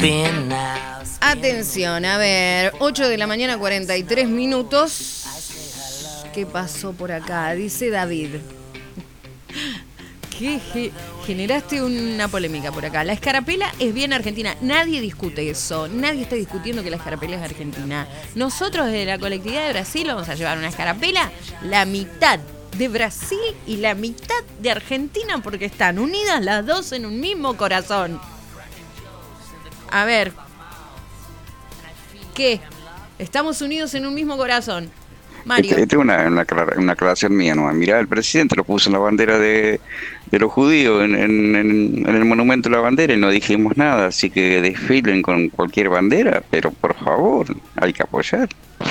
Atención, a ver, 8 de la mañana, 43 minutos. ¿Qué pasó por acá? Dice David. Generaste una polémica por acá. La escarapela es bien argentina. Nadie discute eso. Nadie está discutiendo que la escarapela es argentina. Nosotros desde la colectividad de Brasil vamos a llevar una escarapela, la mitad de Brasil y la mitad de Argentina, porque están unidas las dos en un mismo corazón. A ver. ¿Qué? Estamos unidos en un mismo corazón. Mario. Esta es una aclaración mía, ¿no? Mirá, el presidente lo puso en la bandera de los judíos, en el monumento de la bandera, y no dijimos nada, así que desfilen con cualquier bandera, pero por favor, hay que apoyar.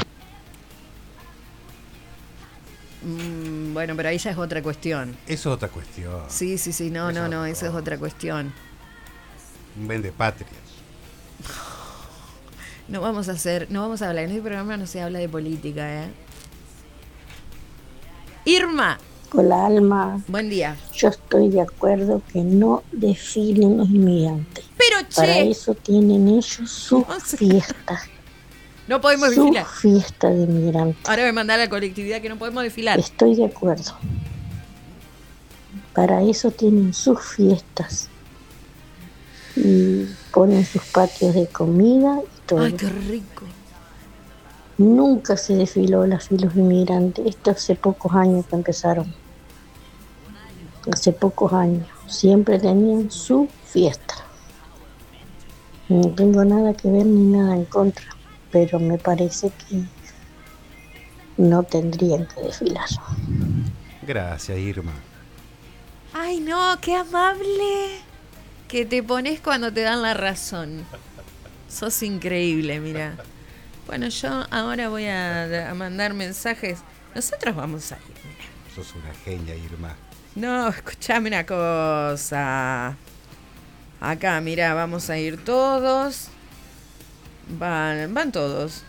Bueno, pero ahí ya es otra cuestión. Eso es otra cuestión. Sí, no, eso es otra cuestión. Un vendepatria. No vamos a hablar, en este programa no se habla de política, ¿eh? Irma. Hola, Alma. Buen día. Yo estoy de acuerdo que no desfilen los inmigrantes. Pero, para eso tienen ellos su fiesta. No podemos desfilar. Su fiesta de inmigrantes. Ahora me manda a la colectividad que no podemos desfilar. Estoy de acuerdo. Para eso tienen sus fiestas. Y ponen sus patios de comida y todo. Ay, qué rico. Nunca se desfiló los inmigrantes. Esto hace pocos años que empezaron. Hace pocos años. Siempre tenían su fiesta. No tengo nada que ver ni nada en contra, pero me parece que no tendrían que desfilar. Gracias, Irma. Ay, no, qué amable que te pones cuando te dan la razón. Sos increíble, mira. Bueno, yo ahora voy a mandar mensajes. Nosotros vamos a ir, mira. Sos una genia, Irma. No, escuchame una cosa. Acá, mira, vamos a ir todos. Van todos.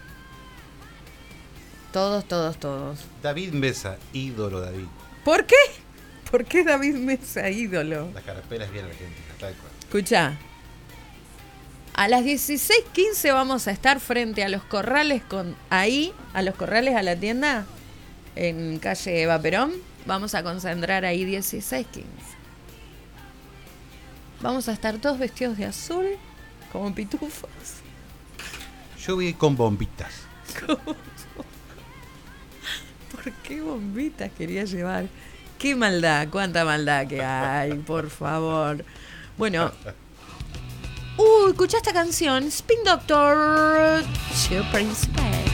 Todos. David Mesa, ídolo David. ¿Por qué? ¿Por qué David Mesa, ídolo? La escarapela es bien argentina, tal cual. Escuchá. A las 16:15 vamos a estar frente a los corrales a los corrales a la tienda en calle Eva Perón. Vamos a concentrar ahí 16:15. Vamos a estar todos vestidos de azul, como pitufos. Yo voy con bombitas. ¿Por qué bombitas quería llevar? Qué maldad, cuánta maldad que hay, por favor. Bueno. Escuchá esta canción, Spin Doctor, Super Inspired.